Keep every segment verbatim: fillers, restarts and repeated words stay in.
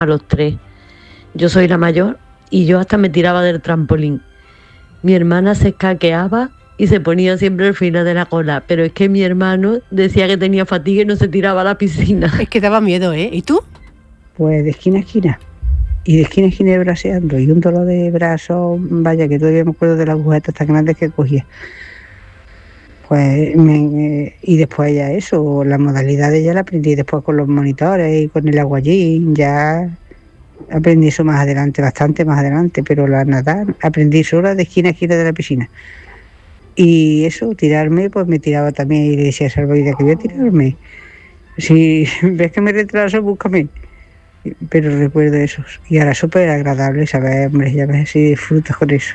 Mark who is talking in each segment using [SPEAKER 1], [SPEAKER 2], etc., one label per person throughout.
[SPEAKER 1] a los tres. Yo soy la mayor y yo hasta me tiraba del trampolín. Mi hermana se escaqueaba y se ponía siempre al final de la cola, pero es que mi hermano decía que tenía fatiga y no se tiraba a la piscina.
[SPEAKER 2] Es que daba miedo, ¿eh? ¿Y tú?
[SPEAKER 3] Pues de esquina a esquina. Y de esquina a esquina braseando. Y un dolor de brazo, vaya, que todavía me acuerdo de las agujetas tan grandes que cogía. Pues, me, y después ya eso, las modalidades ya la aprendí después con los monitores y con el aguayín, ya aprendí eso más adelante, bastante más adelante, pero la nadar aprendí sola de esquina a esquina de la piscina. Y eso, tirarme, pues me tiraba también y le decía a Salvavidas que voy a tirarme. Si ves que me retraso, búscame. Pero recuerdo eso. Y ahora súper agradable, ¿sabes? Hombre, ya ves si disfrutas con eso.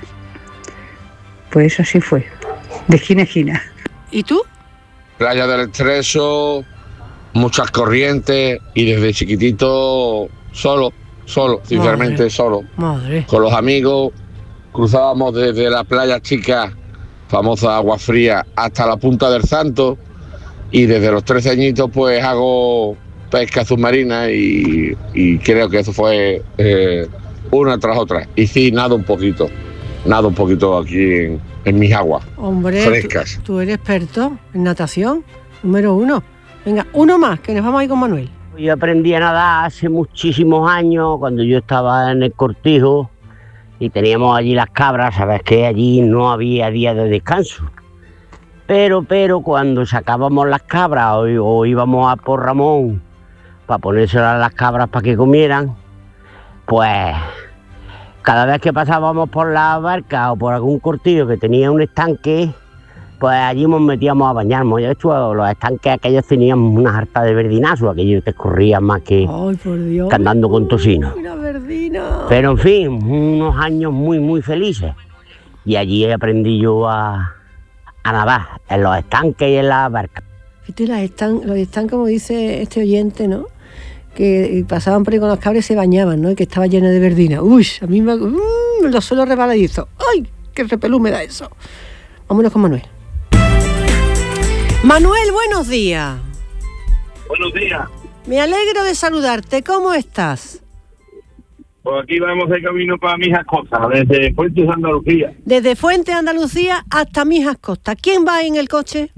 [SPEAKER 3] Pues eso sí fue, de esquina a esquina.
[SPEAKER 2] ¿Y tú?
[SPEAKER 4] Playa del Estrecho, muchas corrientes y desde chiquitito solo, solo, sinceramente
[SPEAKER 2] Madre.
[SPEAKER 4] solo.
[SPEAKER 2] Madre.
[SPEAKER 4] Con los amigos cruzábamos desde la playa chica, famosa Agua Fría, hasta la Punta del Santo y desde los trece añitos pues hago pesca submarina y, y creo que eso fue eh, una tras otra. Y sí, nado un poquito, nado un poquito aquí en, en mis aguas
[SPEAKER 2] Hombre,
[SPEAKER 4] frescas.
[SPEAKER 2] Tú, tú eres experto en natación, número uno. Venga, uno más, que nos vamos a ir con Manuel.
[SPEAKER 5] Yo aprendí a nadar hace muchísimos años, cuando yo estaba en el Cortijo y teníamos allí las cabras, sabes que allí no había día de descanso. Pero, pero cuando sacábamos las cabras o, o íbamos a por Ramón para ponérselas a las cabras para que comieran, pues cada vez que pasábamos por la barca o por algún cortillo que tenía un estanque, pues allí nos metíamos a bañarnos. Ya hecho, los estanques aquellos tenían unas hartas de verdinazo, aquellos te escurrían más que,
[SPEAKER 2] Ay, por Dios.
[SPEAKER 5] que andando con tocino.
[SPEAKER 2] Una verdina.
[SPEAKER 5] Pero en fin, unos años muy, muy felices. Y allí aprendí yo a, a nadar, en los estanques y en las barcas.
[SPEAKER 2] Fíjate, las están, los están, como dice este oyente, ¿no? Que pasaban por ahí con las cabras y se bañaban, ¿no? Y que estaba lleno de verdina. Uy, a mí me... Mmm, los suelos rebaladizos. ¡Ay, qué repelú me da eso! Vámonos con Manuel. Manuel, buenos días.
[SPEAKER 6] Buenos días.
[SPEAKER 2] Me alegro de saludarte. ¿Cómo estás?
[SPEAKER 6] Pues aquí vamos de camino para Mijas Costas, desde Fuentes de Andalucía.
[SPEAKER 2] Desde Fuentes de Andalucía hasta Mijas Costas. ¿Quién va en el coche?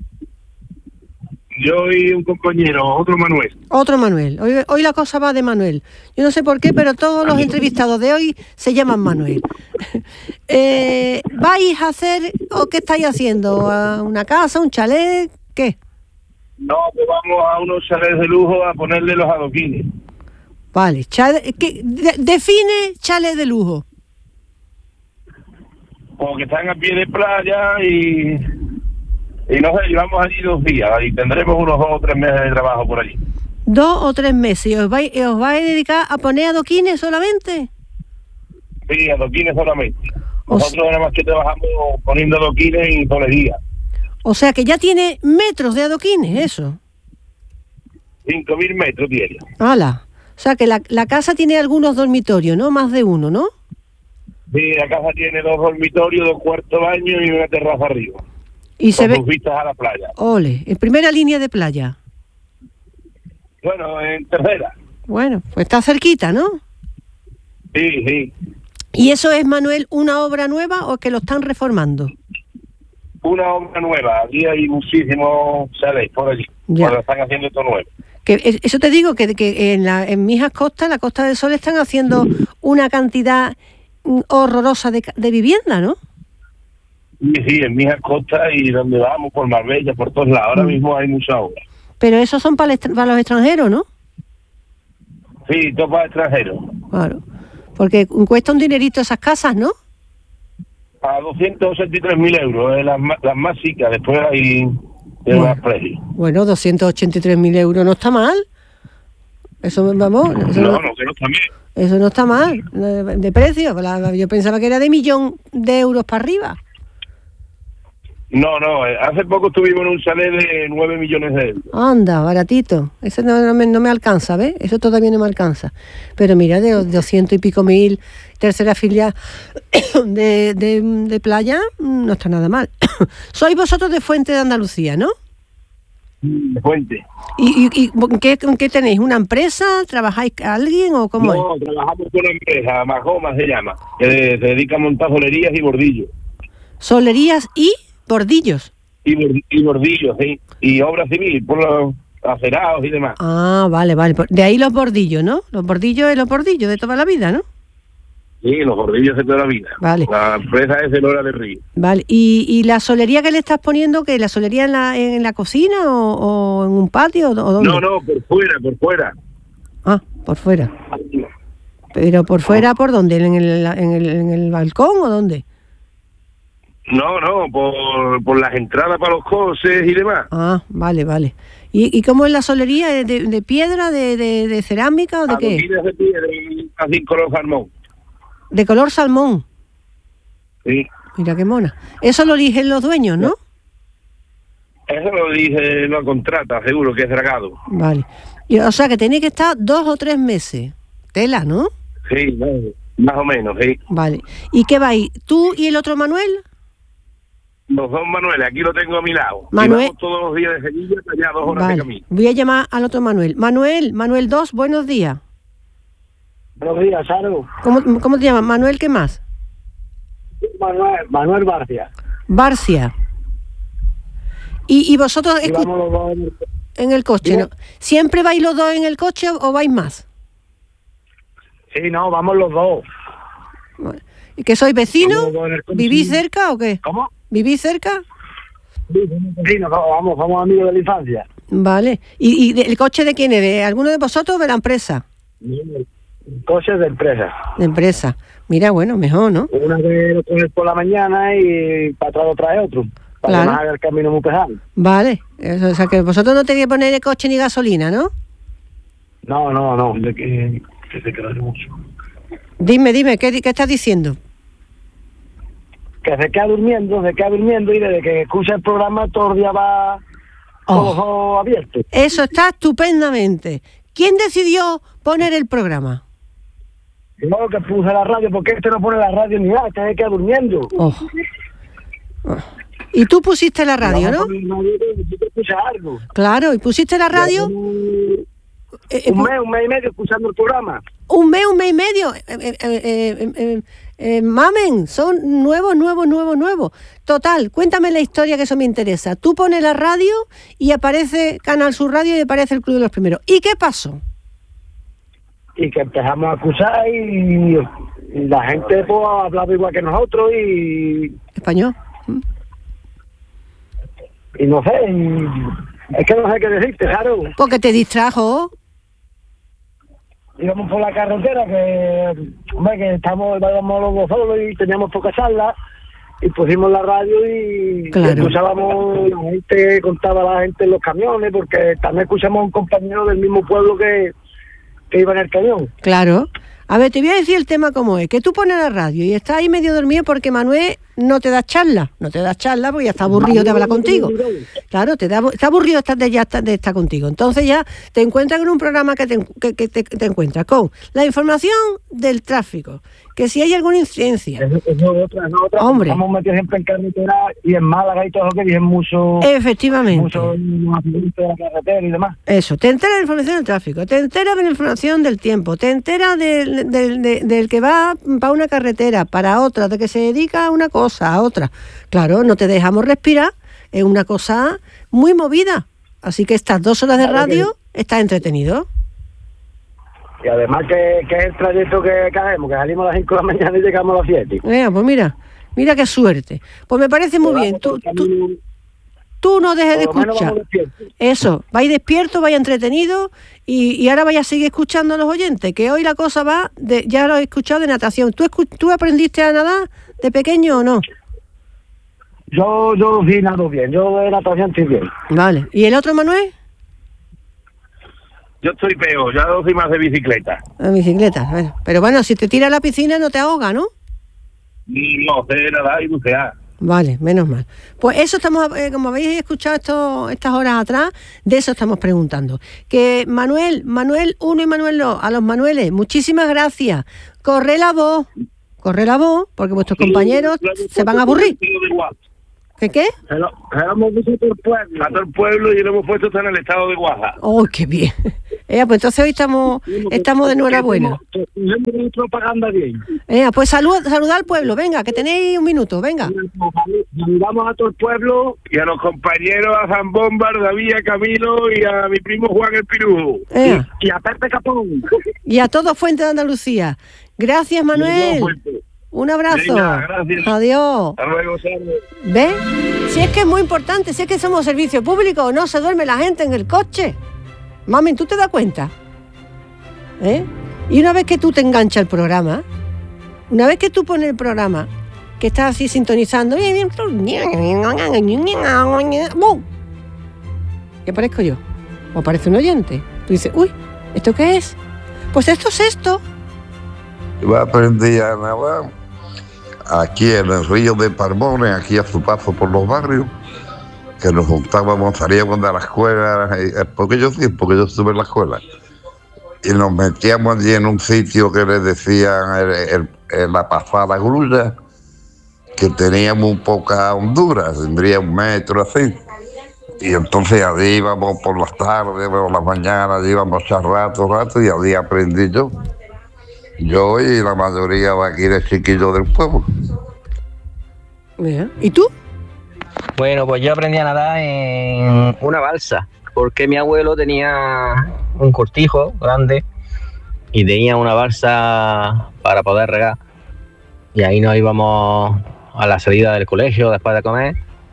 [SPEAKER 6] Yo y un compañero, otro Manuel.
[SPEAKER 2] Otro Manuel. Hoy, hoy la cosa va de Manuel. Yo no sé por qué, pero todos los entrevistados de hoy se llaman Manuel. eh, ¿Vais a hacer o qué estáis haciendo? ¿A una casa, un chalet? ¿Qué?
[SPEAKER 6] No, pues vamos a unos chalets de lujo a ponerle los adoquines.
[SPEAKER 2] Vale, chale, ¿qué, de, define chalet de lujo.
[SPEAKER 6] Como que están a pie de playa y, y no sé, llevamos allí dos días y tendremos unos dos o tres meses de trabajo por allí.
[SPEAKER 2] Dos o tres meses. ¿Y os vais, os vais a dedicar a poner adoquines solamente?
[SPEAKER 6] Sí, adoquines solamente.
[SPEAKER 2] O
[SPEAKER 6] Nosotros nada más que trabajamos poniendo adoquines y tolería.
[SPEAKER 2] O sea que ya tiene metros de adoquines, eso.
[SPEAKER 6] Cinco mil metros tiene.
[SPEAKER 2] ¡Hala! O sea que la, la casa tiene algunos dormitorios, ¿no? Más de uno, ¿no?
[SPEAKER 6] Sí, la casa tiene dos dormitorios, dos cuartos baños y una terraza arriba.
[SPEAKER 2] Y se
[SPEAKER 6] con
[SPEAKER 2] ve...
[SPEAKER 6] sus vistas a la playa.
[SPEAKER 2] Ole, en primera línea de playa.
[SPEAKER 6] Bueno, en tercera.
[SPEAKER 2] Bueno, pues está cerquita, ¿no?
[SPEAKER 6] Sí, sí.
[SPEAKER 2] ¿Y eso es, Manuel, una obra nueva o que lo están reformando?
[SPEAKER 6] Una obra nueva. Allí hay muchísimos chalets por allí.
[SPEAKER 2] Ya.
[SPEAKER 6] Cuando están haciendo esto nuevo.
[SPEAKER 2] Que eso te digo, que, que en, la, en Mijas Costas, la Costa del Sol, están haciendo una cantidad horrorosa de, de vivienda, ¿no?
[SPEAKER 6] Sí, sí, en Mijas Costas y donde vamos, por Marbella, por todos lados. Ahora mm. mismo hay muchas obras.
[SPEAKER 2] Pero esos son para, el, para los extranjeros, ¿no?
[SPEAKER 6] Sí, todo para extranjeros.
[SPEAKER 2] Claro. Porque cuesta un dinerito esas casas, ¿no?
[SPEAKER 6] A doscientos ochenta y tres mil euros, eh, las, las más chicas. Después hay de
[SPEAKER 2] bueno,
[SPEAKER 6] más precios.
[SPEAKER 2] Bueno, doscientos ochenta y tres mil euros no está mal. Eso, vamos... Eso
[SPEAKER 6] no,
[SPEAKER 2] no,
[SPEAKER 6] no, que no está bien.
[SPEAKER 2] Eso no está mal, de, de precio. La, yo pensaba que era de millón de euros para arriba.
[SPEAKER 6] No, no, hace poco estuvimos en un chalet de nueve millones de euros.
[SPEAKER 2] Anda, baratito. Eso no, no, me, no me alcanza, ¿ves? Eso todavía no me alcanza. Pero mira, de doscientos y pico mil, tercera filia de, de, de playa, no está nada mal. Sois vosotros de Fuente de Andalucía, ¿no?
[SPEAKER 6] de Fuente.
[SPEAKER 2] ¿Y, y, y ¿qué, qué tenéis? ¿Una empresa? ¿Trabajáis a alguien o cómo
[SPEAKER 6] No,
[SPEAKER 2] es?
[SPEAKER 6] trabajamos con una empresa, Majoma se llama, que se dedica a montar solerías y bordillos.
[SPEAKER 2] Solerías y bordillos.
[SPEAKER 6] Y, bord- y bordillos, sí. Y obra civil, por los acerados y demás.
[SPEAKER 2] Ah, vale, vale. De ahí los bordillos, ¿no? Los bordillos y los bordillos de toda la vida, ¿no?
[SPEAKER 6] Sí, los bordillos de toda la vida.
[SPEAKER 2] Vale.
[SPEAKER 6] La empresa es el Hora del Río.
[SPEAKER 2] Vale. ¿Y, y la solería que le estás poniendo, que la solería en la, en la cocina o, o en un patio o dónde?
[SPEAKER 6] No, no, por fuera, por fuera.
[SPEAKER 2] Ah, por fuera. ¿Pero por fuera por dónde? ¿En el, en el, en el balcón o dónde?
[SPEAKER 6] No, no, por, por las entradas para los coches y demás.
[SPEAKER 2] Ah, vale, vale. ¿Y, y cómo es la solería? ¿De, de piedra, de, de, de cerámica o de qué?
[SPEAKER 6] Adoquines de piedra, así color salmón.
[SPEAKER 2] De color salmón.
[SPEAKER 6] Sí.
[SPEAKER 2] Mira qué mona. Eso lo eligen los dueños, ¿no?
[SPEAKER 6] Eso lo dice, lo contrata, seguro que es dragado.
[SPEAKER 2] Vale. Y, o sea que tenéis que estar dos o tres meses. Tela, ¿no?
[SPEAKER 6] Sí, más, más o menos, sí.
[SPEAKER 2] Vale. ¿Y qué vais? ¿Tú y el otro Manuel?
[SPEAKER 6] Los dos Manuel, aquí lo tengo a mi lado.
[SPEAKER 2] Manuel-
[SPEAKER 6] Y vamos todos los días de Sevilla hasta allá, dos horas de
[SPEAKER 2] Vale.
[SPEAKER 6] camino.
[SPEAKER 2] Voy a llamar al otro Manuel. Manuel, Manuel dos, buenos días.
[SPEAKER 7] Buenos días, Saro.
[SPEAKER 2] ¿Cómo, cómo te llamas? Manuel, ¿qué más?
[SPEAKER 7] Manuel, Manuel Barcia.
[SPEAKER 2] Barcia. ¿Y, y vosotros
[SPEAKER 7] Y
[SPEAKER 2] escu-
[SPEAKER 7] vamos los dos en el-
[SPEAKER 2] en el coche,
[SPEAKER 7] Dime.
[SPEAKER 2] ¿no? ¿Siempre vais los dos en el coche o vais más?
[SPEAKER 7] Sí, no, vamos los dos.
[SPEAKER 2] Bueno. ¿Y que sois vecinos?
[SPEAKER 7] Vamos los dos en el coche.
[SPEAKER 2] ¿Vivís cerca o qué?
[SPEAKER 7] ¿Cómo?
[SPEAKER 2] ¿Vivís cerca?
[SPEAKER 7] Sí, no, vamos, somos amigos de la infancia.
[SPEAKER 2] Vale. ¿Y, y de- el coche de quién es? ¿De alguno de vosotros o de la empresa?
[SPEAKER 7] Coches de empresa.
[SPEAKER 2] De empresa. Mira, bueno, mejor, ¿no?
[SPEAKER 7] Una que lo coges por la mañana y para atrás lo trae otro. Para
[SPEAKER 2] Claro.
[SPEAKER 7] que no haga el camino muy pesado.
[SPEAKER 2] Vale. Eso, o sea, que vosotros no tenéis que poner el coche ni gasolina, ¿no?
[SPEAKER 7] No, no, no. De que, que se queda mucho.
[SPEAKER 2] Dime, dime, ¿qué, qué estás diciendo?
[SPEAKER 7] Que se queda durmiendo, se queda durmiendo y desde que escucha el programa todo el día va con
[SPEAKER 2] Oh.
[SPEAKER 7] los ojos abiertos.
[SPEAKER 2] Eso está estupendamente. ¿Quién decidió poner el programa?
[SPEAKER 7] No, que puse la radio, porque este no pone la radio ni nada, este se queda durmiendo.
[SPEAKER 2] Oh. Oh. Y tú pusiste la radio, ¿no?
[SPEAKER 7] Vamos a poner la radio que necesito escuchar algo.
[SPEAKER 2] Claro, y pusiste la radio.
[SPEAKER 7] Un
[SPEAKER 2] eh, eh,
[SPEAKER 7] un mes, un mes y medio escuchando el programa.
[SPEAKER 2] Un mes, un mes y medio. Eh, eh, eh, eh, eh, eh, mamen, son nuevos, nuevos, nuevos, nuevos. Total, cuéntame la historia, que eso me interesa. Tú pones la radio y aparece Canal Sur Radio y aparece el Club de los Primeros. ¿Y qué pasó?
[SPEAKER 7] Y que empezamos a escuchar y, y la gente pues hablaba igual que nosotros y,
[SPEAKER 2] Español.
[SPEAKER 7] y no sé, y, es que no sé qué decirte, claro.
[SPEAKER 2] Porque te distrajo.
[SPEAKER 7] Íbamos por la carretera que, hombre, que estamos, íbamos los dos solos y teníamos poca charla y pusimos la radio y
[SPEAKER 2] Claro.
[SPEAKER 7] escuchábamos, la gente contaba a la gente en los camiones, porque también escuchamos a un compañero del mismo pueblo que, que iba en el camión.
[SPEAKER 2] Claro. A ver, te voy a decir el tema como es, que tú pones la radio y estás ahí medio dormido porque Manuel no te da charla, no te da charla porque ya está aburrido de hablar contigo. Claro, te da, está aburrido de estar, de, ya estar- de estar contigo. Entonces ya te encuentras con un programa que te, que, que te, te encuentras con la información del tráfico, que si hay alguna incidencia.
[SPEAKER 7] Eso, eso es otra, eso es otra.
[SPEAKER 2] Hombre.
[SPEAKER 7] Estamos metidos siempre en carretera y en Málaga y todo eso que dicen mucho,
[SPEAKER 2] Efectivamente.
[SPEAKER 7] mucho accidentes de la carretera y demás.
[SPEAKER 2] Eso, te enteras de la información del tráfico, te enteras de la información del tiempo, te enteras del, del, de- del que va para una carretera, para otra, de que se dedica a una cosa, a otra. Claro, no te dejamos respirar, es una cosa muy movida. Así que estas dos horas de
[SPEAKER 7] Claro que
[SPEAKER 2] radio estás entretenido.
[SPEAKER 7] Y además que, que es el trayecto que, que hacemos, que salimos a las cinco de la mañana y llegamos a las siete.
[SPEAKER 2] Mira, pues mira, mira qué suerte. Pues me parece muy
[SPEAKER 7] Pero
[SPEAKER 2] bien.
[SPEAKER 7] vamos
[SPEAKER 2] Tú,
[SPEAKER 7] por el
[SPEAKER 2] tú,
[SPEAKER 7] camino,
[SPEAKER 2] tú no dejes de
[SPEAKER 7] por lo menos
[SPEAKER 2] escuchar.
[SPEAKER 7] vamos despiertos.
[SPEAKER 2] Eso, vais despierto, vais entretenido y, y ahora vais a seguir escuchando a los oyentes, que hoy la cosa va, de, ya lo he escuchado, de natación. ¿Tú, escu- ¿Tú aprendiste a nadar de pequeño o no?
[SPEAKER 7] Yo, yo sí nado bien, yo de natación estoy bien.
[SPEAKER 2] Vale. ¿Y el otro Manuel?
[SPEAKER 6] Yo estoy peor, yo soy más de bicicleta.
[SPEAKER 2] La bicicleta. Bueno. Pero bueno, si te tiras a la piscina no te ahoga, ¿no?
[SPEAKER 6] Y no sé nadar y bucear.
[SPEAKER 2] Vale, menos mal. Pues eso estamos, eh, como habéis escuchado esto, estas horas atrás, de eso estamos preguntando. Que Manuel, Manuel uno y Manuel dos, a los Manueles, muchísimas gracias. Corre la voz, corre la voz, porque vuestros compañeros se van a aburrir. ¿Qué qué?
[SPEAKER 7] Se lo, se lo hemos visto a todo el pueblo.
[SPEAKER 6] A todo el pueblo y lo hemos puesto hasta en el estado de Oaxaca.
[SPEAKER 2] ¡Oh, qué bien! Eh, pues entonces hoy estamos, estamos de enhorabuena.
[SPEAKER 7] Que hacemos una propaganda bien.
[SPEAKER 2] Eh, pues salud, saludad al pueblo, venga, que tenéis un minuto, venga.
[SPEAKER 7] Saludamos a todo el pueblo.
[SPEAKER 6] Y a los compañeros, a Zambomba, a David, a Camilo y a mi primo Juan el Pirujo.
[SPEAKER 2] Eh,
[SPEAKER 7] Y a Pepe Capón.
[SPEAKER 2] y a todo Fuente de Andalucía. Gracias, Manuel. Un abrazo.
[SPEAKER 6] Venga, gracias.
[SPEAKER 2] Adiós.
[SPEAKER 6] Hasta luego, Sara.
[SPEAKER 2] ¿Ves? Si es que es muy importante, si es que somos servicio público, no se duerme la gente en el coche. Mami, ¿tú te das cuenta? ¿Eh? Y una vez que tú te enganchas el programa, una vez que tú pones el programa, que estás así sintonizando, ¡bum! ¿Qué parezco yo? ¿O parece un oyente? Tú dices, uy, ¿esto qué es? Pues esto es esto.
[SPEAKER 8] Yo aprendí a nadar aquí en el río de Parmones, aquí a su paso por los barrios, que nos juntábamos, salíamos de la escuela, eh, porque yo sí, porque yo estuve en la escuela, y nos metíamos allí en un sitio que les decían el, el, el, la pasada grulla, que tenía muy poca hondura, tendría un metro así. Y entonces allí íbamos por las tardes, por las mañanas, allí íbamos a rato, rato, y allí aprendí yo. Yo y la mayoría de aquí de chiquillos del pueblo.
[SPEAKER 2] ¿Y tú?
[SPEAKER 9] Bueno, pues yo aprendí a nadar en una balsa, porque mi abuelo tenía un cortijo grande y tenía una balsa para poder regar. Y ahí nos íbamos a la salida del colegio después de comer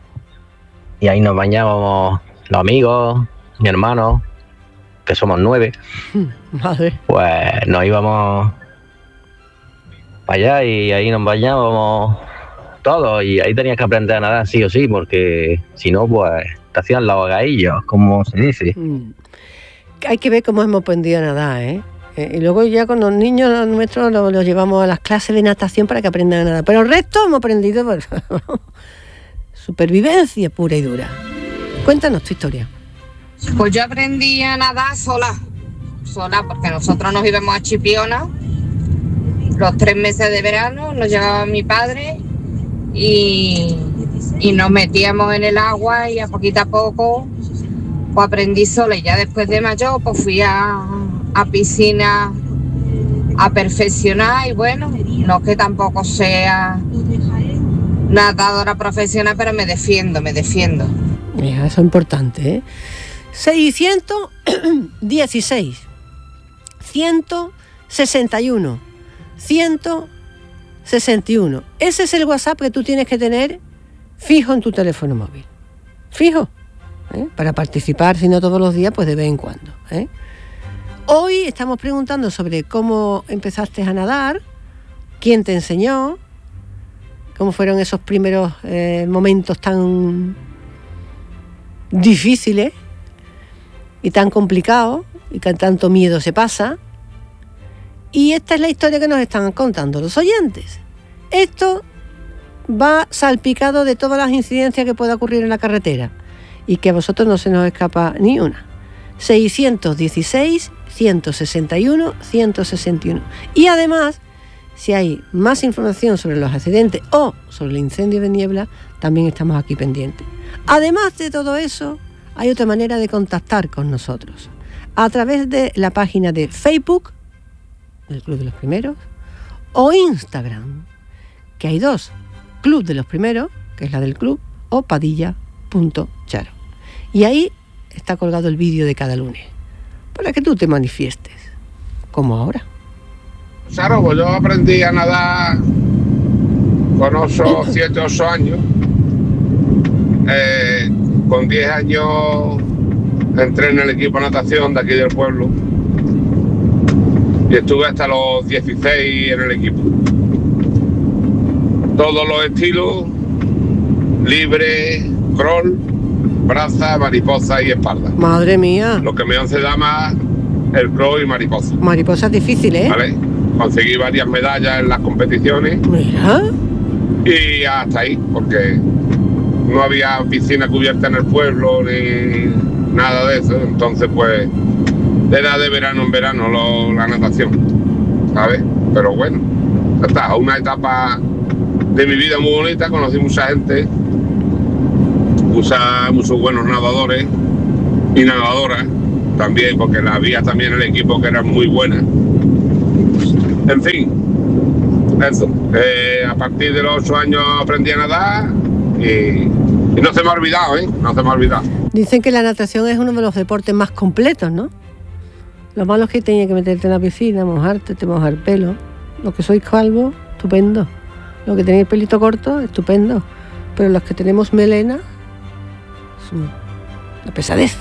[SPEAKER 9] y ahí nos bañábamos los amigos, mi hermano, que somos nueve.
[SPEAKER 2] Madre.
[SPEAKER 9] Pues nos íbamos para allá y ahí nos bañábamos todos y ahí tenías que aprender a nadar sí o sí, porque si no, pues te hacían los ahogadillos, como se dice.
[SPEAKER 2] Mm. Hay que ver cómo hemos aprendido a nadar, ¿eh? Eh, y luego ya con los niños nuestros los, los llevamos a las clases de natación para que aprendan a nadar. Pero el resto hemos aprendido pues, supervivencia pura y dura. Cuéntanos tu historia.
[SPEAKER 10] Pues yo aprendí a nadar sola, sola, porque nosotros nos íbamos a Chipiona los tres meses de verano, nos llevaba mi padre y, y nos metíamos en el agua y a poquito a poco pues aprendí sola y ya después de mayor pues fui a, a piscina a perfeccionar y bueno, no que tampoco sea nadadora profesional, pero me defiendo, me defiendo.
[SPEAKER 2] Mira, eso es importante, ¿eh? seiscientos dieciséis, ciento sesenta y uno, ciento sesenta y uno. Ese es el WhatsApp que tú tienes que tener fijo en tu teléfono móvil. Fijo. ¿Eh? Para participar, si no todos los días, pues de vez en cuando. ¿eh? Hoy estamos preguntando sobre cómo empezaste a nadar, quién te enseñó, cómo fueron esos primeros eh, momentos tan difíciles y tan complicados y que tanto miedo se pasa. Y esta es la historia que nos están contando los oyentes. Esto va salpicado de todas las incidencias que pueda ocurrir en la carretera y que a vosotros no se nos escapa ni una. seiscientos dieciséis, ciento sesenta y uno, ciento sesenta y uno. Y además, si hay más información sobre los accidentes o sobre el incendio de niebla, también estamos aquí pendientes. Además de todo eso, hay otra manera de contactar con nosotros. A través de la página de Facebook del Club de los Primeros o Instagram, que hay dos, Club de los Primeros, que es la del club, o padilla.charo. Y ahí está colgado el vídeo de cada lunes, para que tú te manifiestes, como ahora.
[SPEAKER 4] Claro, pues yo aprendí a nadar con ocho, siete, ocho años. Eh, con diez años entré en el equipo de natación de aquí del pueblo y estuve hasta los dieciséis en el equipo. Todos los estilos, libre, crawl, braza, mariposa y espalda.
[SPEAKER 2] Madre mía.
[SPEAKER 4] Lo que me se llama el crawl y mariposa.
[SPEAKER 2] Mariposa es difícil, ¿eh?
[SPEAKER 4] ¿Vale? Conseguí varias medallas en las competiciones.
[SPEAKER 2] Mira.
[SPEAKER 4] Y hasta ahí, porque no había piscina cubierta en el pueblo ni nada de eso. Entonces, pues, era de verano en verano lo, la natación, ¿sabes? Pero bueno, ya está, una etapa de mi vida muy bonita, conocí mucha gente
[SPEAKER 11] usar muchos buenos nadadores y nadadoras también, porque la había también el equipo que eran muy buenas. En fin, eso. Eh, a partir de los ocho años aprendí a nadar y, y no se me ha olvidado, ¿eh? No se me ha olvidado.
[SPEAKER 2] Dicen que la natación es uno de los deportes más completos, ¿no? Lo malo es que tenía que meterte en la piscina, mojarte, te mojar el pelo. Los que sois calvos, estupendo. Los que tenéis pelito corto, estupendo. Pero los que tenemos melena, es una pesadez.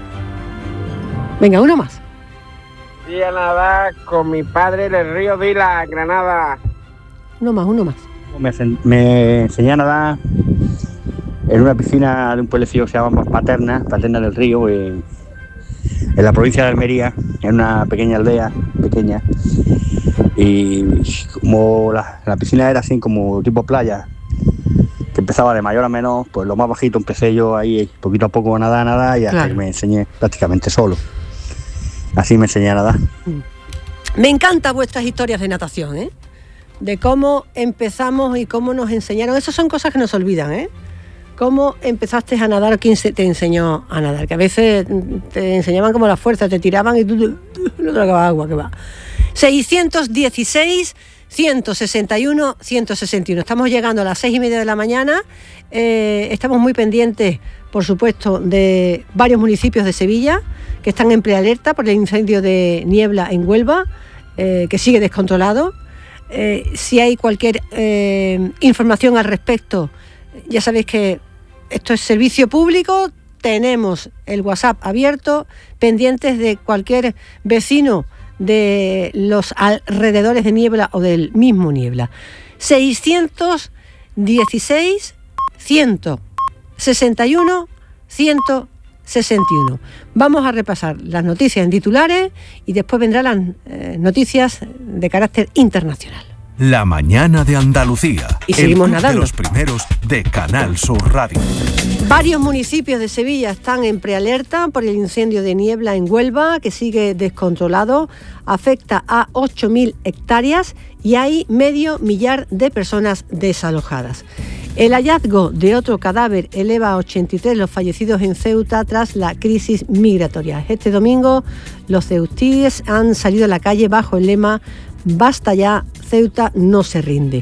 [SPEAKER 2] Venga, uno más.
[SPEAKER 12] Fui a nadar con mi padre en el río Vila, Granada.
[SPEAKER 2] Uno más, uno más.
[SPEAKER 13] Me, me enseñé a nadar en una piscina de un pueblecillo que se llama Paterna, Paterna del Río, en, en la provincia de Almería, en una pequeña aldea, pequeña. Y como la, la piscina era así como tipo playa, que empezaba de mayor a menor, pues lo más bajito empecé yo ahí poquito a poco a nadar, a nadar, y hasta claro. que me enseñé prácticamente solo. Así me enseñé a nadar.
[SPEAKER 2] Me encantan vuestras historias de natación, ¿eh? De cómo empezamos y cómo nos enseñaron. Esas son cosas que nos olvidan, ¿eh? ¿Cómo empezaste a nadar? ¿Quién se te enseñó a nadar? Que a veces te enseñaban como la fuerza, te tiraban y tú no tragabas agua, que va. seiscientos dieciséis, ciento sesenta y uno, ciento sesenta y uno. Estamos llegando a las seis y media de la mañana. Eh, estamos muy pendientes, por supuesto, de varios municipios de Sevilla que están en prealerta por el incendio de Niebla en Huelva, eh, que sigue descontrolado. Eh, si hay cualquier eh, información al respecto, ya sabéis que esto es servicio público, tenemos el WhatsApp abierto, pendientes de cualquier vecino de los alrededores de Niebla o del mismo Niebla. seiscientos dieciséis, ciento sesenta y uno, ciento sesenta y uno. Vamos a repasar las noticias en titulares y después vendrán las eh, noticias de carácter internacional.
[SPEAKER 14] La mañana de Andalucía.
[SPEAKER 2] Y seguimos
[SPEAKER 14] el
[SPEAKER 2] nadando.
[SPEAKER 14] De los primeros de Canal Sur Radio.
[SPEAKER 2] Varios municipios de Sevilla están en prealerta por el incendio de Niebla en Huelva, que sigue descontrolado. Afecta a ocho mil hectáreas y hay medio millar de personas desalojadas. El hallazgo de otro cadáver eleva a ochenta y tres los fallecidos en Ceuta tras la crisis migratoria. Este domingo los ceutíes han salido a la calle bajo el lema «Basta ya, Ceuta no se rinde».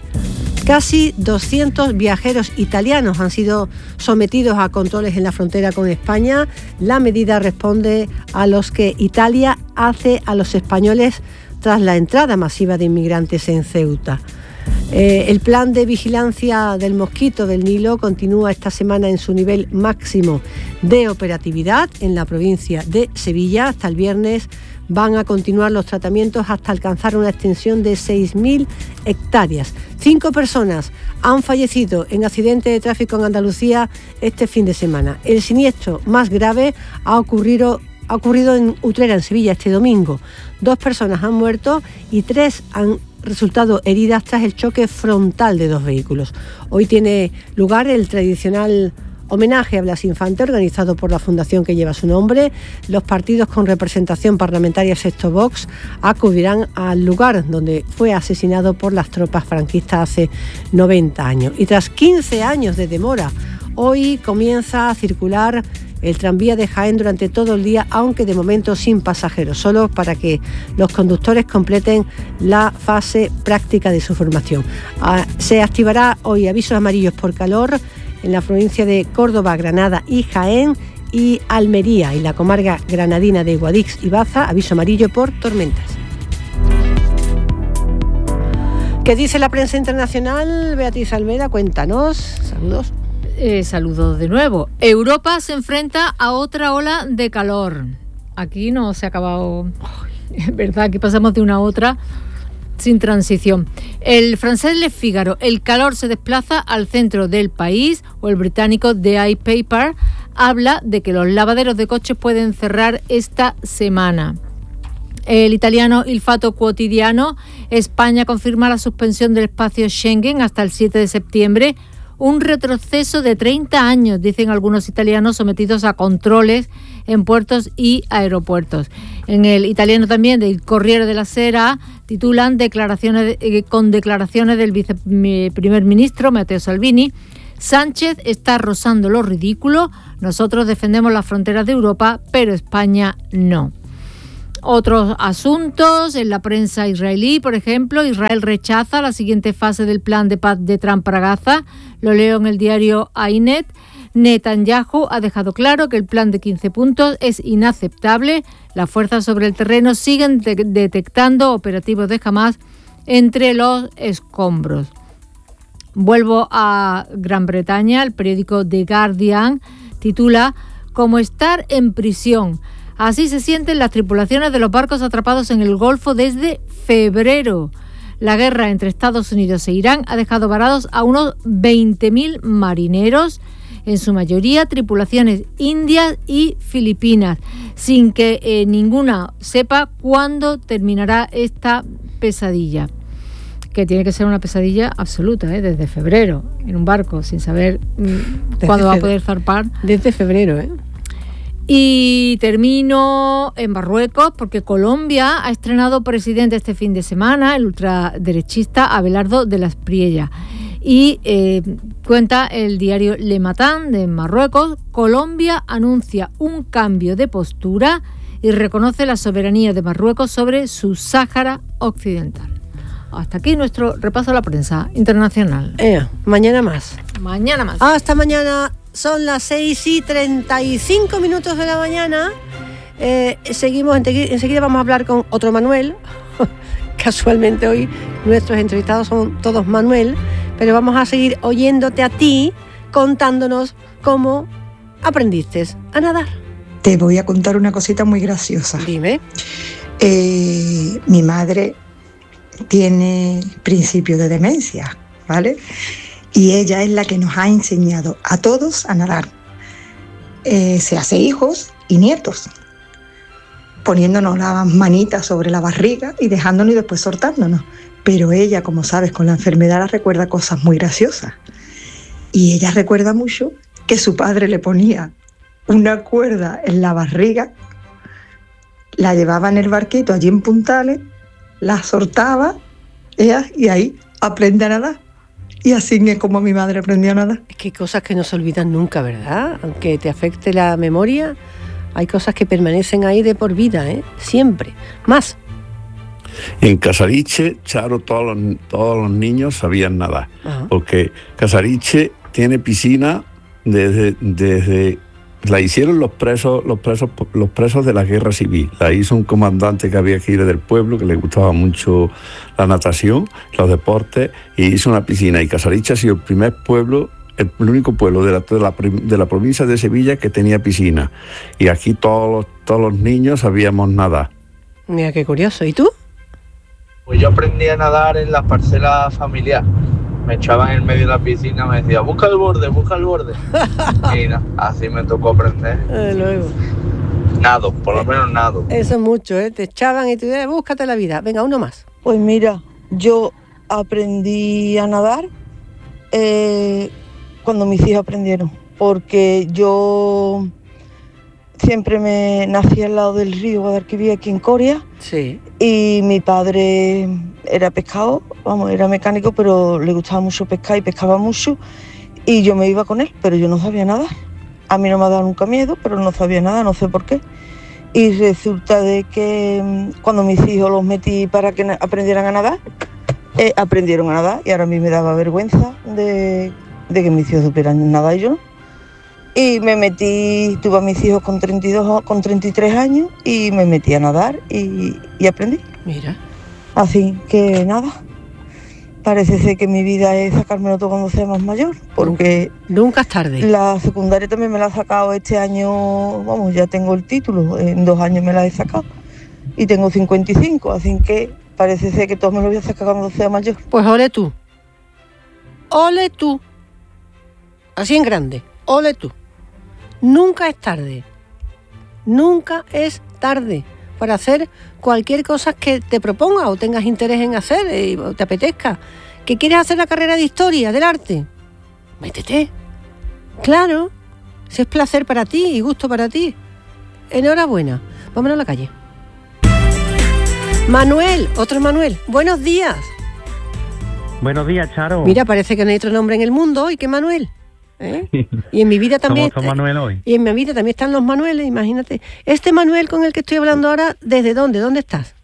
[SPEAKER 2] Casi doscientos viajeros italianos han sido sometidos a controles en la frontera con España. La medida responde a los que Italia hace a los españoles tras la entrada masiva de inmigrantes en Ceuta. Eh, el plan de vigilancia del mosquito del Nilo continúa esta semana en su nivel máximo de operatividad en la provincia de Sevilla. Hasta el viernes van a continuar los tratamientos hasta alcanzar una extensión de seis mil hectáreas. Cinco personas han fallecido en accidente de tráfico en Andalucía este fin de semana. El siniestro más grave ha ocurrido, ha ocurrido en Utrera, en Sevilla, este domingo. Dos personas han muerto y tres han resultado heridas tras el choque frontal de dos vehículos. Hoy tiene lugar el tradicional homenaje a Blas Infante, organizado por la fundación que lleva su nombre. Los partidos con representación parlamentaria Sexto Vox acudirán al lugar donde fue asesinado por las tropas franquistas hace noventa años. Y tras quince años de demora, hoy comienza a circular el tranvía de Jaén durante todo el día, aunque de momento sin pasajeros, solo para que los conductores completen la fase práctica de su formación. Ah, se activará hoy avisos amarillos por calor en la provincia de Córdoba, Granada y Jaén, y Almería y la comarca granadina de Guadix y Baza, aviso amarillo por tormentas. ¿Qué dice la prensa internacional? Beatriz Almeida, cuéntanos. Saludos.
[SPEAKER 15] Eh, saludos de nuevo. Europa se enfrenta a otra ola de calor. Aquí no se ha acabado. Es verdad que pasamos de una a otra sin transición. El francés Le Figaro, el calor se desplaza al centro del país, o el británico The iPaper habla de que los lavaderos de coches pueden cerrar esta semana. El italiano Il Fatto Quotidiano, España confirma la suspensión del espacio Schengen hasta el siete de septiembre, un retroceso de treinta años, dicen algunos italianos sometidos a controles en puertos y aeropuertos. En el italiano también, del Corriere della Sera, titulan declaraciones eh, con declaraciones del viceprimer ministro Matteo Salvini. Sánchez está rozando lo ridículo. Nosotros defendemos las fronteras de Europa, pero España no. Otros asuntos en la prensa israelí, por ejemplo, Israel rechaza la siguiente fase del plan de paz de Trump para Gaza. Lo leo en el diario Ynet. Netanyahu ha dejado claro que el plan de quince puntos es inaceptable. Las fuerzas sobre el terreno siguen de- detectando operativos de Hamás entre los escombros. Vuelvo a Gran Bretaña. El periódico The Guardian titula "Como estar en prisión". Así se sienten las tripulaciones de los barcos atrapados en el Golfo desde febrero. La guerra entre Estados Unidos e Irán ha dejado varados a unos veinte mil marineros, en su mayoría tripulaciones indias y filipinas, sin que eh, ninguna sepa cuándo terminará esta pesadilla. Que tiene que ser una pesadilla absoluta, ¿eh? Desde febrero, en un barco, sin saber mm, cuándo va a poder zarpar.
[SPEAKER 2] Desde febrero, ¿eh?
[SPEAKER 15] Y termino en Marruecos, porque Colombia ha estrenado presidente este fin de semana, el ultraderechista Abelardo de las Priellas. Y eh, cuenta el diario Le Matin de Marruecos, Colombia anuncia un cambio de postura y reconoce la soberanía de Marruecos sobre su Sáhara Occidental. Hasta aquí nuestro repaso a la prensa internacional.
[SPEAKER 2] Eh, mañana más.
[SPEAKER 15] Mañana más.
[SPEAKER 2] Hasta mañana. Son las seis y treinta y cinco minutos de la mañana. Eh, seguimos, enseguida vamos a hablar con otro Manuel. Casualmente hoy nuestros entrevistados son todos Manuel, pero vamos a seguir oyéndote a ti contándonos cómo aprendiste a nadar.
[SPEAKER 16] Te voy a contar una cosita muy graciosa.
[SPEAKER 2] Dime.
[SPEAKER 16] Eh, mi madre tiene principio de demencia, ¿vale? Y ella es la que nos ha enseñado a todos a nadar. Eh, se hace hijos y nietos, poniéndonos las manitas sobre la barriga y dejándonos y después soltándonos. Pero ella, como sabes, con la enfermedad recuerda cosas muy graciosas. Y ella recuerda mucho que su padre le ponía una cuerda en la barriga, la llevaba en el barquito allí en Puntales, la soltaba ella, y ahí aprende a nadar. Y así es como mi madre aprendió a nadar.
[SPEAKER 2] Es que hay cosas que no se olvidan nunca, ¿verdad? Aunque te afecte la memoria, hay cosas que permanecen ahí de por vida, ¿eh? Siempre. Más.
[SPEAKER 17] En Casariche, Charo, todos los, todos los niños sabían nadar.
[SPEAKER 2] Ajá.
[SPEAKER 17] Porque Casariche tiene piscina desde... desde la hicieron los presos, los presos, los presos de la guerra civil. La hizo un comandante que había aquí del pueblo, que le gustaba mucho la natación, los deportes, y hizo una piscina. Y Casariche ha sido el primer pueblo, el único pueblo de la, de la, de la provincia de Sevilla que tenía piscina. Y aquí todos los, todos los niños sabíamos nadar.
[SPEAKER 2] Mira qué curioso. ¿Y tú?
[SPEAKER 18] Pues yo aprendí a nadar en la parcela familiar. Me echaban en el medio de la piscina, me decía, busca el borde, busca el borde. Y no, así me tocó aprender.
[SPEAKER 2] Eh, luego.
[SPEAKER 18] Nado, por lo menos nado.
[SPEAKER 2] Eso es mucho, ¿eh? Te echaban y tú dices, búscate la vida. Venga, uno más.
[SPEAKER 19] Pues mira, yo aprendí a nadar eh, cuando mis hijos aprendieron, porque yo siempre me nací al lado del río Guadalquivir, aquí en Coria.
[SPEAKER 2] Sí.
[SPEAKER 19] Y mi padre era pescador, vamos, era mecánico, pero le gustaba mucho pescar y pescaba mucho. Y yo me iba con él, pero yo no sabía nadar. A mí no me ha dado nunca miedo, pero no sabía nada, no sé por qué. Y resulta de que cuando mis hijos los metí para que aprendieran a nadar, eh, aprendieron a nadar y ahora a mí me daba vergüenza de, de que mis hijos supieran nadar y yo no. Y me metí, tuve a mis hijos con treinta y dos, con treinta y tres años y me metí a nadar y, y aprendí.
[SPEAKER 2] Mira.
[SPEAKER 19] Así que nada, parece ser que mi vida es sacármelo todo cuando sea más mayor, porque
[SPEAKER 2] nunca es tarde.
[SPEAKER 19] La secundaria también me la he sacado este año, vamos, ya tengo el título, en dos años me la he sacado y tengo cincuenta y cinco, así que parece ser que todo me lo voy a sacar cuando sea mayor.
[SPEAKER 2] Pues ole tú, ole tú, así en grande, ole tú. Nunca es tarde, nunca es tarde para hacer cualquier cosa que te proponga o tengas interés en hacer eh, o te apetezca. ¿Que quieres hacer la carrera de historia, del arte? Métete. Claro, si es placer para ti y gusto para ti. Enhorabuena. Vámonos a la calle. Manuel, otro Manuel. Buenos días.
[SPEAKER 20] Buenos días, Charo.
[SPEAKER 2] Mira, parece que no hay otro nombre en el mundo. ¿Y qué Manuel? ¿eh? Y en mi vida también...
[SPEAKER 20] Somos San Manuel hoy.
[SPEAKER 2] Y en mi vida también están los Manueles, imagínate. Este Manuel con el que estoy hablando ahora, ¿desde dónde? ¿Dónde estás?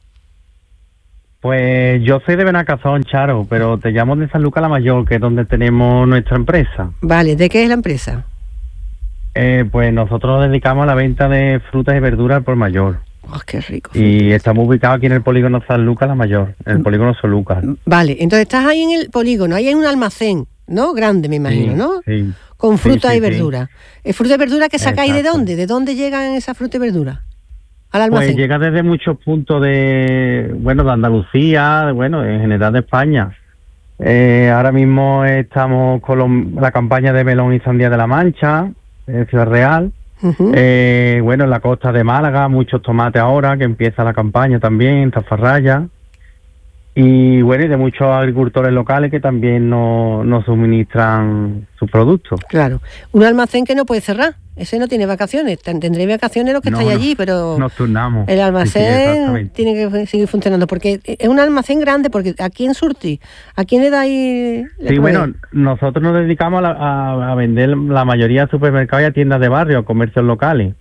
[SPEAKER 20] Pues yo soy de Benacazón, Charo, pero te llamo de San Lucas la Mayor, que es donde tenemos nuestra empresa.
[SPEAKER 2] Vale, ¿de qué es la empresa?
[SPEAKER 20] Eh, pues nosotros nos dedicamos a la venta de frutas y verduras al por mayor.
[SPEAKER 2] Oh, qué rico.
[SPEAKER 20] Y estamos ubicados aquí en el polígono San Lucas la Mayor, en el polígono Solucas.
[SPEAKER 2] Vale, entonces estás ahí en el polígono, ahí hay un almacén, ¿no? Grande, me imagino,
[SPEAKER 20] Sí,
[SPEAKER 2] ¿no?
[SPEAKER 20] sí.
[SPEAKER 2] Con fruta
[SPEAKER 20] Sí, sí,
[SPEAKER 2] y verdura. ¿Es fruta y verdura que sacáis de
[SPEAKER 20] Exacto.
[SPEAKER 2] dónde? ¿De dónde llegan esas fruta y verdura? Al almacén.
[SPEAKER 20] Pues llega desde muchos puntos de, bueno, de Andalucía, de, bueno, en general de España. Eh, ahora mismo estamos con los- la campaña de melón y sandía de la Mancha, en Ciudad Real.
[SPEAKER 2] Ujú.
[SPEAKER 20] Eh, bueno, en la costa de Málaga, muchos tomates ahora, que empieza la campaña también, en Tafarraya. Y bueno, y de muchos agricultores locales que también nos, nos suministran sus productos.
[SPEAKER 2] Claro. Un almacén que no puede cerrar. Ese no tiene vacaciones. Ten- Tendréis vacaciones los que
[SPEAKER 20] No,
[SPEAKER 2] estáis
[SPEAKER 20] no,
[SPEAKER 2] allí, pero
[SPEAKER 20] Nos turnamos.
[SPEAKER 2] el
[SPEAKER 20] Sí, sí,
[SPEAKER 2] almacén
[SPEAKER 20] exactamente.
[SPEAKER 2] tiene que seguir funcionando. Porque es un almacén grande, porque aquí en Surti, ¿a quién le dais? le
[SPEAKER 20] Sí, bueno,
[SPEAKER 2] proveéis?
[SPEAKER 20] nosotros nos dedicamos a, la- a- a vender la mayoría de supermercados y a tiendas de barrio, a comercios locales.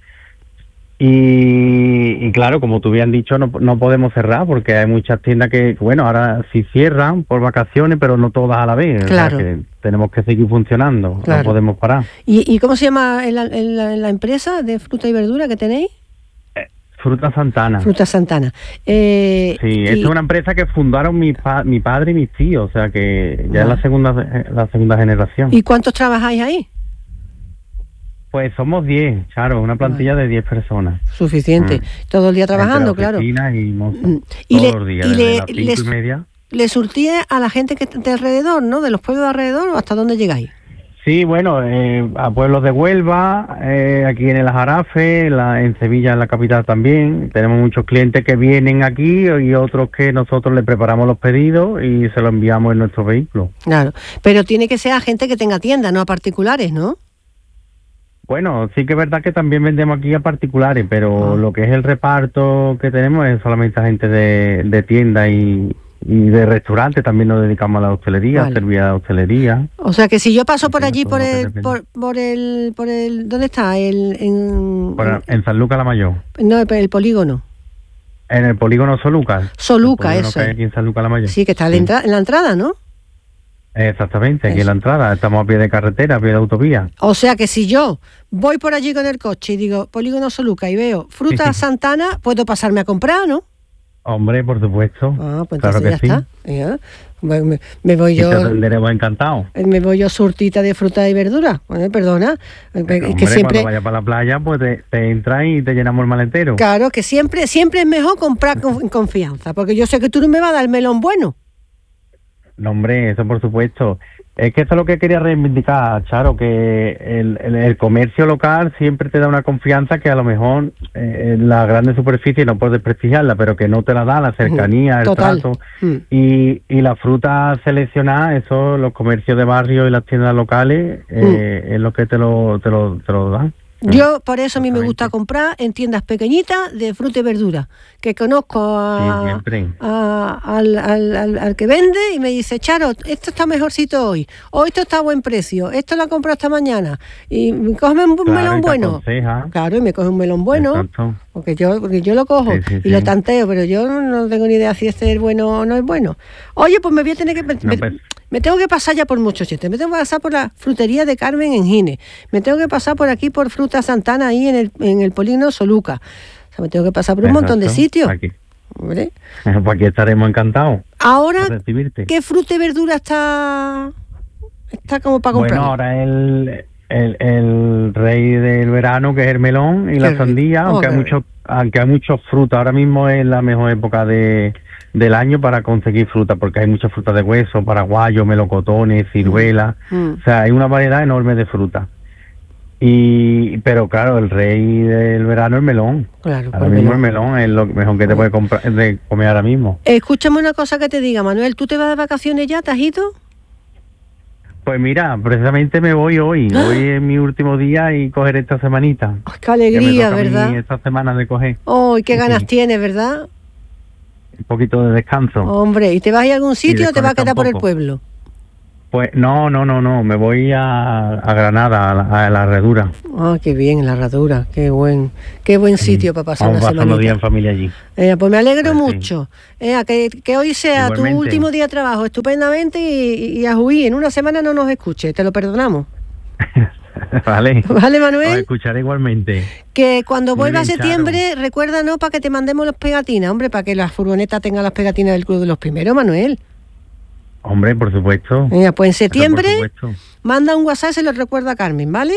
[SPEAKER 20] Y, y claro, como tú bien dicho, no, no podemos cerrar porque hay muchas tiendas que, bueno, ahora sí cierran por vacaciones, pero no todas a la vez. O sea,
[SPEAKER 2] Claro.
[SPEAKER 20] que tenemos que seguir funcionando,
[SPEAKER 2] Claro.
[SPEAKER 20] no podemos parar.
[SPEAKER 2] ¿Y, y cómo se llama el- el- la, la empresa de fruta y verdura que tenéis?
[SPEAKER 20] Fruta Santana.
[SPEAKER 2] Fruta Santana. Eh,
[SPEAKER 20] Sí,
[SPEAKER 2] y-
[SPEAKER 20] esta es una empresa que fundaron mi, pa- mi padre y mis tíos, o sea que ya es
[SPEAKER 2] Ah.
[SPEAKER 20] la segunda la segunda generación.
[SPEAKER 2] ¿Y cuántos trabajáis ahí?
[SPEAKER 20] Pues somos diez, claro, una plantilla de diez personas.
[SPEAKER 2] Suficiente. Todo el día trabajando,
[SPEAKER 20] Entre la
[SPEAKER 2] claro.
[SPEAKER 20] oficina y mozos,
[SPEAKER 2] Y
[SPEAKER 20] todos
[SPEAKER 2] le-
[SPEAKER 20] los días,
[SPEAKER 2] y
[SPEAKER 20] desde
[SPEAKER 2] le-
[SPEAKER 20] las cinco
[SPEAKER 2] les-
[SPEAKER 20] y media.
[SPEAKER 2] ¿Le surtís a la gente que está de alrededor, no? ¿De los pueblos de alrededor o hasta dónde llegáis?
[SPEAKER 20] Sí, bueno, eh, a pueblos de Huelva, eh, aquí en el Jarafe, la, en Sevilla, en la capital también. Tenemos muchos clientes que vienen aquí y otros que nosotros les preparamos los pedidos y se los enviamos en nuestro vehículo.
[SPEAKER 2] Claro. Pero tiene que ser a gente que tenga tienda, no a particulares, ¿no?
[SPEAKER 20] Bueno, sí que es verdad que también vendemos aquí a particulares, pero
[SPEAKER 2] Ah.
[SPEAKER 20] lo que es el reparto que tenemos es solamente a gente de, de tienda y, y de restaurante. También nos dedicamos a la hostelería,
[SPEAKER 2] Vale.
[SPEAKER 20] a servir a la hostelería.
[SPEAKER 2] O sea que si yo paso por allí, por
[SPEAKER 20] todo lo que
[SPEAKER 2] el,
[SPEAKER 20] depende.
[SPEAKER 2] por, por el, por el, ¿dónde está? El, en,
[SPEAKER 20] Por- en San Lucas la Mayor,
[SPEAKER 2] no, el, el polígono.
[SPEAKER 20] en el polígono Solucas.
[SPEAKER 2] Soluca,
[SPEAKER 20] El polígono
[SPEAKER 2] eso
[SPEAKER 20] que hay
[SPEAKER 2] es.
[SPEAKER 20] aquí en San Lucas la Mayor.
[SPEAKER 2] Sí, que está en la,
[SPEAKER 20] Sí.
[SPEAKER 2] entra- en la entrada, ¿no?
[SPEAKER 20] Exactamente, aquí
[SPEAKER 2] Eso.
[SPEAKER 20] en la entrada. Estamos a pie de carretera, a pie de autovía.
[SPEAKER 2] O sea que si yo voy por allí con el coche y digo polígono Soluca y veo fruta Santana, puedo pasarme a comprar, ¿no?
[SPEAKER 20] Hombre, por supuesto.
[SPEAKER 2] Ah, pues
[SPEAKER 20] claro
[SPEAKER 2] entonces
[SPEAKER 20] que
[SPEAKER 2] ya
[SPEAKER 20] sí.
[SPEAKER 2] está. Ya. Me, me- me voy
[SPEAKER 20] Y te
[SPEAKER 2] yo,
[SPEAKER 20] atenderemos encantado.
[SPEAKER 2] me voy yo surtita de fruta y verdura. Bueno, perdona, es que
[SPEAKER 20] Hombre,
[SPEAKER 2] siempre,
[SPEAKER 20] cuando vayas para la playa, pues te, te entras y te llenamos el maletero.
[SPEAKER 2] claro, que siempre, siempre es mejor comprar con en confianza, porque yo sé que tú no me vas a dar el melón bueno.
[SPEAKER 20] No, hombre, eso por supuesto. Es que eso es lo que quería reivindicar, Charo, que el, el- el comercio local siempre te da una confianza que a lo mejor eh, la grande superficie no puedes desprestigiarla, pero que no te la da la cercanía, el
[SPEAKER 2] Total.
[SPEAKER 20] trato.
[SPEAKER 2] Mm.
[SPEAKER 20] Y, y la fruta seleccionada, eso, los comercios de barrio y las tiendas locales, eh, es lo que te lo, te lo, te lo dan.
[SPEAKER 2] Yo, por eso a mí me gusta comprar en tiendas pequeñitas de fruta y verdura, que conozco
[SPEAKER 20] Sí,
[SPEAKER 2] a,
[SPEAKER 20] siempre.
[SPEAKER 2] a- al, al- al- al que vende y me dice, Charo, esto está mejorcito hoy, o esto está a buen precio, esto lo compro esta mañana, y cógeme un
[SPEAKER 20] Claro,
[SPEAKER 2] melón
[SPEAKER 20] y te
[SPEAKER 2] bueno.
[SPEAKER 20] aconseja.
[SPEAKER 2] Claro, y me coge un melón bueno,
[SPEAKER 20] Exacto.
[SPEAKER 2] porque yo, porque yo lo cojo
[SPEAKER 20] Sí, sí,
[SPEAKER 2] y lo
[SPEAKER 20] sí.
[SPEAKER 2] tanteo, pero yo no, no tengo ni idea si este es bueno o no es bueno. Oye, pues me voy a tener que... me-
[SPEAKER 20] No,
[SPEAKER 2] me-
[SPEAKER 20] pues,
[SPEAKER 2] me tengo que pasar ya por muchos sitios. Me tengo que pasar por la frutería de Carmen en Gine. Me tengo que pasar por aquí por Fruta Santana, ahí en el, en el polígono Soluca. O sea, me tengo que pasar por un montón de
[SPEAKER 20] exacto,
[SPEAKER 2] sitios.
[SPEAKER 20] Aquí.
[SPEAKER 2] Hombre.
[SPEAKER 20] Pues aquí estaremos encantados
[SPEAKER 2] Ahora,
[SPEAKER 20] de recibirte.
[SPEAKER 2] ¿qué fruta y verdura está, está como para comprar?
[SPEAKER 20] Bueno, ahora el, el, el rey del verano, que es el melón y
[SPEAKER 2] Qué
[SPEAKER 20] la
[SPEAKER 2] rico.
[SPEAKER 20] sandía,
[SPEAKER 2] Oh,
[SPEAKER 20] aunque
[SPEAKER 2] qué
[SPEAKER 20] hay muchos, aunque hay muchos frutas. Ahora mismo es la mejor época de del año para conseguir fruta, porque hay muchas frutas de hueso, paraguayos, melocotones, ciruelas.
[SPEAKER 2] Mm.
[SPEAKER 20] O sea, hay una variedad enorme de frutas. Y, pero claro, el rey del verano es el melón.
[SPEAKER 2] Claro,
[SPEAKER 20] Ahora
[SPEAKER 2] pues
[SPEAKER 20] mismo
[SPEAKER 2] melón.
[SPEAKER 20] el melón es lo mejor que te puede comprar, de comer ahora mismo.
[SPEAKER 2] Escúchame una cosa que te diga, Manuel. ¿Tú te vas de vacaciones ya? ¿Te has ido?
[SPEAKER 20] Pues mira, precisamente me voy hoy.
[SPEAKER 2] ¡Ah!
[SPEAKER 20] Hoy es mi último día y coger esta semanita.
[SPEAKER 2] ¡Qué
[SPEAKER 20] Ya me
[SPEAKER 2] alegría,
[SPEAKER 20] toca a mí
[SPEAKER 2] verdad!
[SPEAKER 20] esta semana de coger
[SPEAKER 2] ¡Oh, qué
[SPEAKER 20] Sí,
[SPEAKER 2] ganas
[SPEAKER 20] sí.
[SPEAKER 2] tienes, verdad!
[SPEAKER 20] un poquito de descanso.
[SPEAKER 2] Hombre, ¿y te vas a ir a algún sitio o te vas a
[SPEAKER 20] desconectar
[SPEAKER 2] quedar
[SPEAKER 20] un
[SPEAKER 2] por el
[SPEAKER 20] poco.
[SPEAKER 2] pueblo?
[SPEAKER 20] Pues no, no, no, no, me voy a, a Granada, a la, a la Herradura.
[SPEAKER 2] Ah, qué bien, la Herradura, qué buen, qué buen sitio para pasar
[SPEAKER 20] Vamos
[SPEAKER 2] una
[SPEAKER 20] pasando
[SPEAKER 2] semanita.
[SPEAKER 20] días en familia allí.
[SPEAKER 2] Eh, pues me alegro mucho. Eh, que, que hoy sea
[SPEAKER 20] Igualmente.
[SPEAKER 2] tu último día de trabajo estupendamente y, y a huir. En una semana no nos escuche, te lo perdonamos.
[SPEAKER 20] Vale.
[SPEAKER 2] Vale, Manuel.
[SPEAKER 20] Os escucharé igualmente.
[SPEAKER 2] Que cuando
[SPEAKER 20] Muy
[SPEAKER 2] vuelva a
[SPEAKER 20] bien,
[SPEAKER 2] septiembre, recuérdanos para que te mandemos las pegatinas, hombre, para que la furgoneta tenga las pegatinas del Club de los Primeros, Manuel.
[SPEAKER 20] Hombre, por supuesto.
[SPEAKER 2] Venga, pues en
[SPEAKER 20] Eso
[SPEAKER 2] septiembre
[SPEAKER 20] por supuesto.
[SPEAKER 2] manda un WhatsApp, se lo recuerda a Carmen, ¿vale?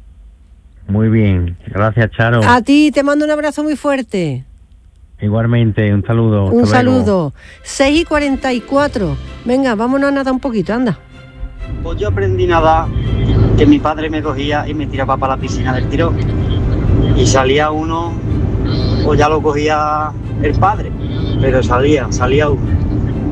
[SPEAKER 20] Muy bien. Gracias, Charo.
[SPEAKER 2] A ti te mando un abrazo muy fuerte.
[SPEAKER 20] Igualmente, un saludo.
[SPEAKER 2] Un
[SPEAKER 20] hasta luego.
[SPEAKER 2] saludo. seis y cuarenta y cuatro. Venga, vámonos a nadar un poquito, anda.
[SPEAKER 21] Pues yo aprendí a nadar, que mi padre me cogía y me tiraba para la piscina del tirón. Y salía uno, o ya lo cogía el padre, pero salía, salía uno.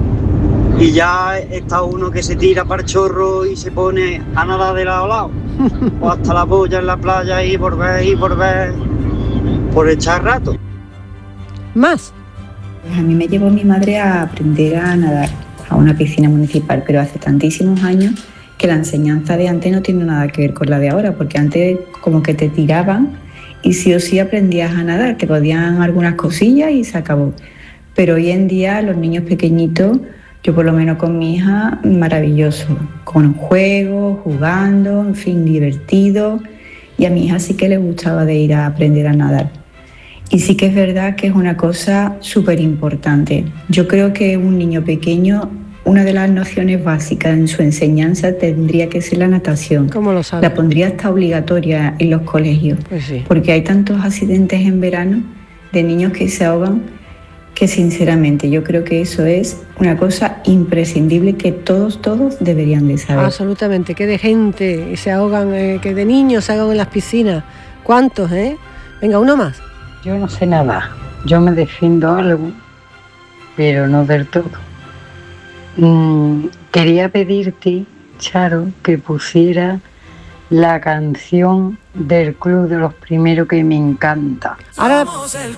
[SPEAKER 21] Y ya está uno que se tira para el chorro y se pone a nadar de lado a lado. O hasta la polla en la playa y volver y volver por echar rato.
[SPEAKER 2] Más.
[SPEAKER 22] Pues a mí me llevó mi madre a aprender a nadar a una piscina municipal, pero hace tantísimos años que la enseñanza de antes no tiene nada que ver con la de ahora, porque antes como que te tiraban y sí o sí aprendías a nadar, te podían algunas cosillas y se acabó. Pero hoy en día los niños pequeñitos, yo por lo menos con mi hija, maravilloso, con juegos, jugando, en fin, divertido, y a mi hija sí que le gustaba de ir a aprender a nadar. Y sí que es verdad que es una cosa súper importante. Yo creo que un niño pequeño, una de las nociones básicas en su enseñanza tendría que ser la natación.
[SPEAKER 2] ¿Cómo lo sabes?
[SPEAKER 22] La pondría hasta obligatoria en los colegios,
[SPEAKER 2] Pues sí.
[SPEAKER 22] porque hay tantos accidentes en verano de niños que se ahogan que sinceramente yo creo que eso es una cosa imprescindible que todos, todos deberían de saber.
[SPEAKER 2] Absolutamente, que de gente se ahogan, eh, que de niños se ahogan en las piscinas. ¿Cuántos, eh? Venga, uno más.
[SPEAKER 23] Yo no sé nada, yo me defiendo algo, pero no del todo. Mm, quería pedirte, Charo, que pusiera la canción del Club de los Primeros que me encanta.
[SPEAKER 2] Ahora